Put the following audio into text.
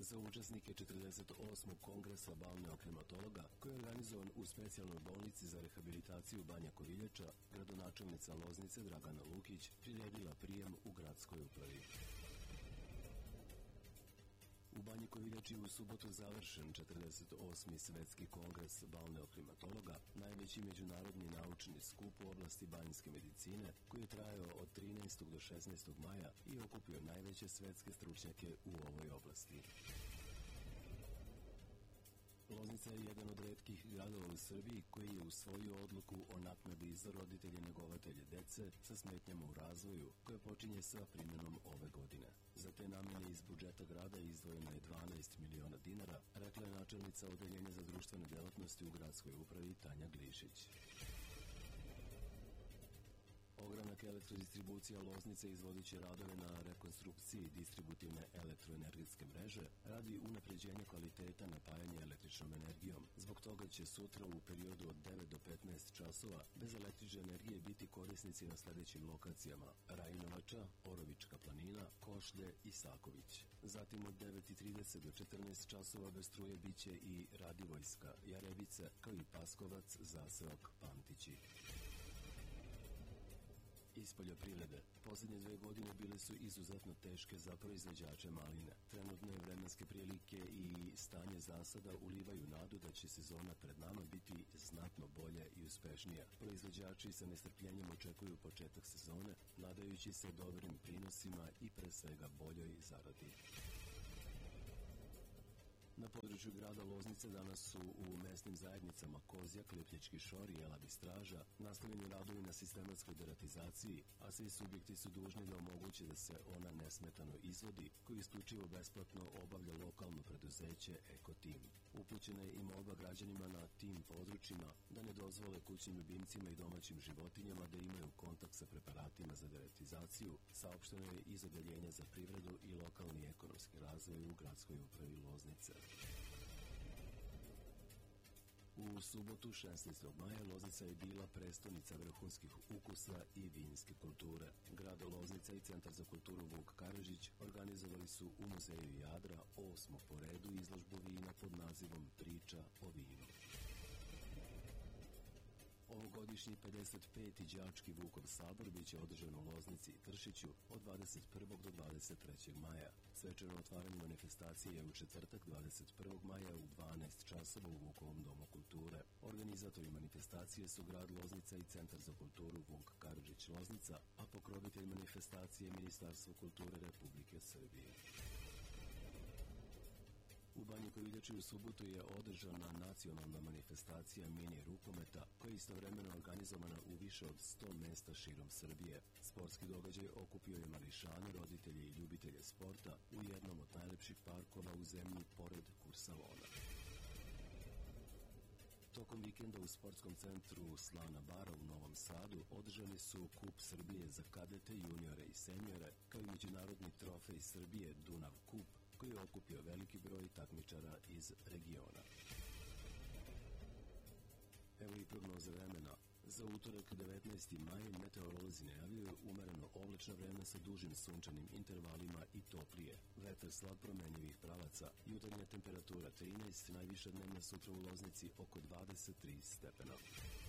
za učesnike 48. kongresa balneoklimatologa koji je organizovan u specijalnoj bolnici za rehabilitaciju Banja Koviljača, gradonačelnica Loznice Dragana Lukić priredila prijem u gradskoj upravi. U Banji Koviljači u subotu završen 48. svetski kongres balneoklimatologa, najveći međunarodni naučni skup u oblasti banjske medicine, koji je trajao od 13. do 16. maja i okupio najveće svetske stručnjake u ovoj oblasti. Loznica je jedan od retkih gradova u Srbiji koji je usvojio odluku o naknadi za roditelje negovatelje dece sa smetnjama u razvoju, koja počinje sa primjenom ove godine. Za te namjene iz budžeta grada izdvojeno je 12 miliona dinara, rekla je načelnica Odeljenja za društvene delatnosti u gradskoj upravi Tanja Glišić. Ogranak elektrodistribucija Loznice izvodit će radove na rekonstrukciji distributivne elektroenergetske mreže radi unapređenja kvaliteta napajanja električnom energijom. Zbog toga će sutra u periodu od 9 do 15 časova bez električne energije biti korisnici na sledećim lokacijama: Rajinovača, Orovička planina, Košlje i Saković. Zatim od 9:30 do 14 časova bez struje biće i Radivojska, Jarebice, kao i Paskovac, Zaseok, Pantići. Iz poljoprivrede. Poslednje 2 godine bile su izuzetno teške za proizvođače maline. Trenutne vremenske prilike i stanje zasada ulivaju nadu da će sezona pred nama biti znatno bolja i uspešnija. Proizvođači sa nestrpljenjem očekuju početak sezone, nadajući se dobrim prinosima i pre svega boljoj zaradi. Na području grada Loznice danas su u mesnim zajednicama Kozjak, Liplječki Šor i Elabi Straža nastavljeni radovi na sistematskoj deratizaciji, a svi subjekti su dužni da omoguće da se ona nesmetano izvodi, koji isključivo besplatno obavlja lokalno preduzeće Ekotim. Upućena je i molba građanima na tim područjima da ne dozvole kućnim ljubimcima i domaćim životinjama da imaju kontakt sa preparatima za deratizaciju, saopšteno je iz Odeljenja za privredu i lokalni ekonomski razvoj u gradskoj upravi Loznice. U subotu 16. maja Loznica je bila prestonica vrhunskih ukusa i vinske kulture. Grad Loznica i Centar za kulturu Vuk Karadžić organizovali su u Muzeju Jadra 8. po redu izložbu vina pod nazivom Priča o vinu. Ovogodišnji 55. đački Vukov sabor biće održan u Loznici i Tršiću od 21. do 23. maja. Svečano otvaranje manifestacije je u četvrtak 21. maja u 12 časova u Vukovom domu kulture. Organizatori manifestacije su grad Loznica i Centar za kulturu Vuk Karadžić Loznica, a pokrovitelj manifestacije je Ministarstvo kulture Republike Srbije. U Banji Koviljači u subotu je održana nacionalna manifestacija mini rukometa, koja je istovremeno organizovana u više od 100 mesta širom Srbije. Sportski događaj okupio je mališane, roditelje i ljubitelje sporta u jednom od najlepših parkova u zemlji pored Kursalona. Tokom vikenda u sportskom centru Slana Bara u Novom Sadu održani su Kup Srbije za kadete, juniore i senjore, kao i međunarodni trofej Srbije Dunav Kup, koji je okupio veliki broj takmičara iz regiona. Evo i prognoza vremena. Za utorak 19. maj meteorolozi najavljuju umereno oblačno vreme sa dužim sunčanim intervalima i toplije. Vetar slab promenjivih pravaca, jutarnja temperatura 13, najviša dnevna sutra u Loznici oko 23 stepena.